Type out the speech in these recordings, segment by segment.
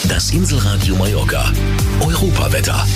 Das Inselradio Mallorca. Europawetter.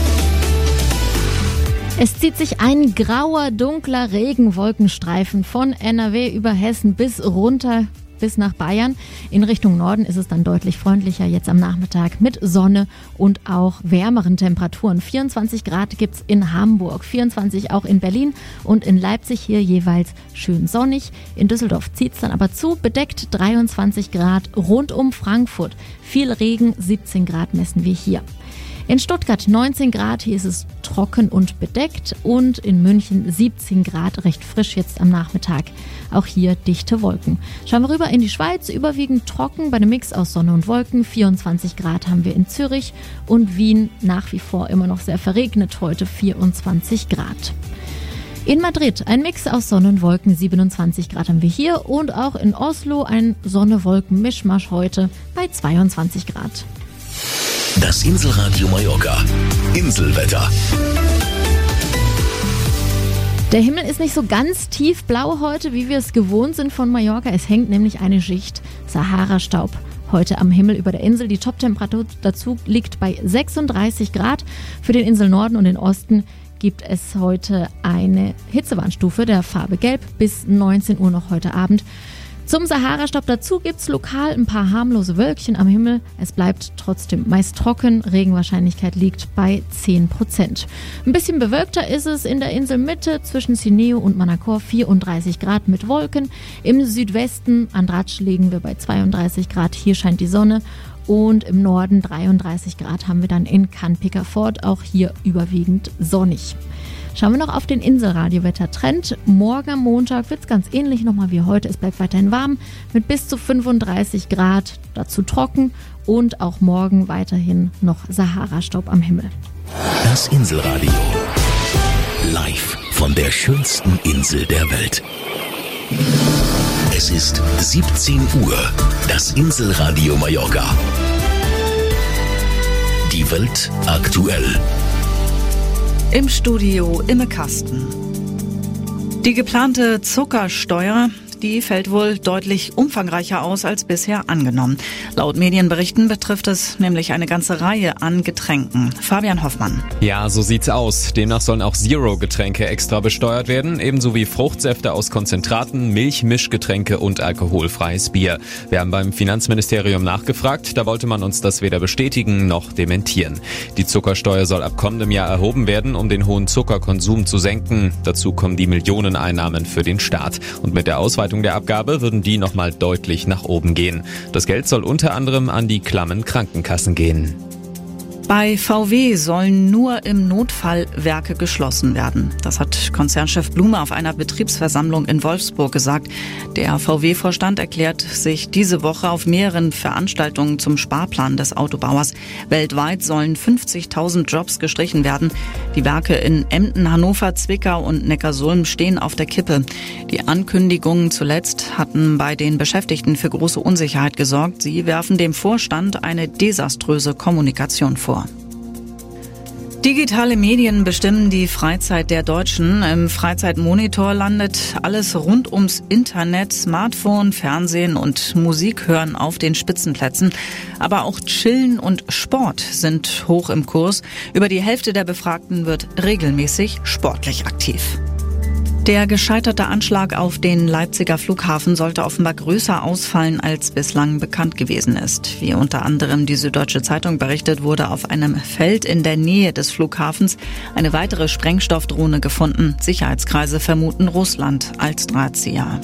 Es zieht sich ein grauer, dunkler Regenwolkenstreifen von NRW über Hessen bis runter bis nach Bayern. In Richtung Norden ist es dann deutlich freundlicher jetzt am Nachmittag mit Sonne und auch wärmeren Temperaturen. 24 Grad gibt's in Hamburg, 24 auch in Berlin und in Leipzig hier jeweils schön sonnig. In Düsseldorf zieht's dann aber zu, bedeckt 23 Grad rund um Frankfurt. Viel Regen, 17 Grad messen wir hier. In Stuttgart 19 Grad, hier ist es trocken und bedeckt und in München 17 Grad, recht frisch jetzt am Nachmittag. Auch hier dichte Wolken. Schauen wir rüber in die Schweiz, überwiegend trocken bei einem Mix aus Sonne und Wolken. 24 Grad haben wir in Zürich und Wien nach wie vor immer noch sehr verregnet, heute 24 Grad. In Madrid ein Mix aus Sonne und Wolken, 27 Grad haben wir hier und auch in Oslo ein Sonne-Wolken-Mischmasch heute bei 22 Grad. Das Inselradio Mallorca. Inselwetter. Der Himmel ist nicht so ganz tiefblau heute, wie wir es gewohnt sind von Mallorca. Es hängt nämlich eine Schicht Sahara-Staub heute am Himmel über der Insel. Die Toptemperatur dazu liegt bei 36 Grad. Für den Inselnorden und den Osten gibt es heute eine Hitzewarnstufe der Farbe Gelb bis 19 Uhr noch heute Abend. Zum Sahara-Staub dazu gibt's lokal ein paar harmlose Wölkchen am Himmel. Es bleibt trotzdem meist trocken. Regenwahrscheinlichkeit liegt bei 10%. Ein bisschen bewölkter ist es in der Inselmitte zwischen Sineo und Manacor, 34 Grad mit Wolken. Im Südwesten an Ratsch liegen wir bei 32 Grad. Hier scheint die Sonne. Und im Norden 33 Grad haben wir dann in Cannes-Picard, auch hier überwiegend sonnig. Schauen wir noch auf den Inselradio-Wettertrend. Morgen am Montag wird es ganz ähnlich nochmal wie heute. Es bleibt weiterhin warm mit bis zu 35 Grad, dazu trocken und auch morgen weiterhin noch Sahara-Staub am Himmel. Das Inselradio. Live von der schönsten Insel der Welt. Es ist 17 Uhr. Das Inselradio Mallorca. Die Welt aktuell. Im Studio Imme Kasten. Die geplante Zuckersteuer, die fällt wohl deutlich umfangreicher aus als bisher angenommen. Laut Medienberichten betrifft es nämlich eine ganze Reihe an Getränken. Fabian Hoffmann. Ja, so sieht's aus. Demnach sollen auch Zero-Getränke extra besteuert werden, ebenso wie Fruchtsäfte aus Konzentraten, Milch, Mischgetränke und alkoholfreies Bier. Wir haben beim Finanzministerium nachgefragt, da wollte man uns das weder bestätigen noch dementieren. Die Zuckersteuer soll ab kommendem Jahr erhoben werden, um den hohen Zuckerkonsum zu senken. Dazu kommen die Millioneneinnahmen für den Staat. Und mit der Ausweitung der Abgabe würden die nochmal deutlich nach oben gehen. Das Geld soll unter anderem an die klammen Krankenkassen gehen. Bei VW sollen nur im Notfall Werke geschlossen werden. Das hat Konzernchef Blume auf einer Betriebsversammlung in Wolfsburg gesagt. Der VW-Vorstand erklärt sich diese Woche auf mehreren Veranstaltungen zum Sparplan des Autobauers. Weltweit sollen 50.000 Jobs gestrichen werden. Die Werke in Emden, Hannover, Zwickau und Neckarsulm stehen auf der Kippe. Die Ankündigungen zuletzt hatten bei den Beschäftigten für große Unsicherheit gesorgt. Sie werfen dem Vorstand eine desaströse Kommunikation vor. Digitale Medien bestimmen die Freizeit der Deutschen. Im Freizeitmonitor landet alles rund ums Internet, Smartphone, Fernsehen und Musik hören auf den Spitzenplätzen. Aber auch Chillen und Sport sind hoch im Kurs. Über die Hälfte der Befragten wird regelmäßig sportlich aktiv. Der gescheiterte Anschlag auf den Leipziger Flughafen sollte offenbar größer ausfallen, als bislang bekannt gewesen ist. Wie unter anderem die Süddeutsche Zeitung berichtet, wurde auf einem Feld in der Nähe des Flughafens eine weitere Sprengstoffdrohne gefunden. Sicherheitskreise vermuten Russland als Drahtzieher.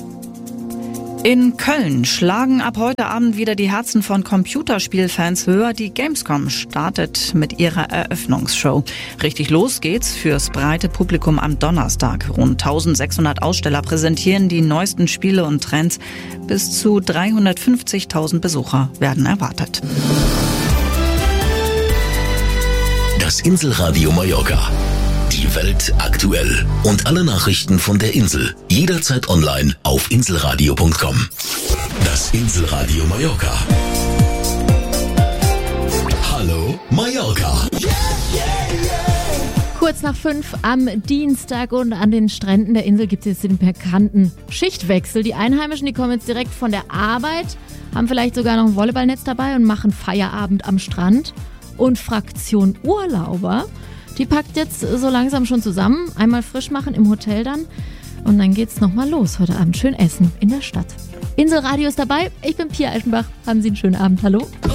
In Köln schlagen ab heute Abend wieder die Herzen von Computerspielfans höher. Die Gamescom startet mit ihrer Eröffnungsshow. Richtig los geht's fürs breite Publikum am Donnerstag. Rund 1600 Aussteller präsentieren die neuesten Spiele und Trends. Bis zu 350.000 Besucher werden erwartet. Das Inselradio Mallorca. Die Welt aktuell und alle Nachrichten von der Insel jederzeit online auf inselradio.com. Das Inselradio Mallorca. Hallo Mallorca. Kurz kurz nach 5 am Dienstag und an den Stränden der Insel gibt es jetzt den bekannten Schichtwechsel. Die Einheimischen, die kommen jetzt direkt von der Arbeit, haben vielleicht sogar noch ein Volleyballnetz dabei und machen Feierabend am Strand. Und Fraktion Urlauber, die packt jetzt so langsam schon zusammen, einmal frisch machen im Hotel dann und dann geht's nochmal los heute Abend. Schön essen in der Stadt. Inselradio ist dabei, ich bin Pia Eschenbach, haben Sie einen schönen Abend, hallo.